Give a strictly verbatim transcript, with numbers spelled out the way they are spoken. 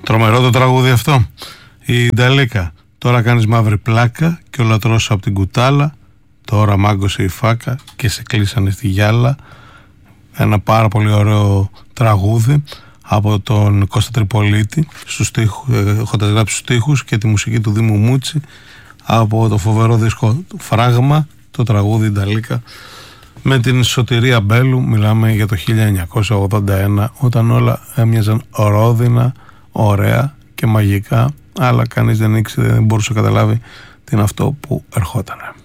Τρομερό το τραγούδι αυτό. Η Νταλίκα. Τώρα κάνεις μαύρη πλάκα και ο λατρός από την κουτάλα. Τώρα μάγκωσε η φάκα και σε κλείσανε στη γυάλα. Ένα πάρα πολύ ωραίο τραγούδι από τον Κώστα Τριπολίτη, έχοντας γράψει στους στίχους και τη μουσική του Δήμου Μούτσι, από το φοβερό δίσκο Φράγμα, το τραγούδι Νταλίκα, με την Σωτηρία Μπέλου. Μιλάμε για το χίλια εννιακόσια ογδόντα ένα, όταν όλα έμοιαζαν ρόδινα, ωραία και μαγικά, αλλά κανείς δεν ήξερε, δεν μπορούσε να καταλάβει τι είναι αυτό που ερχότανε.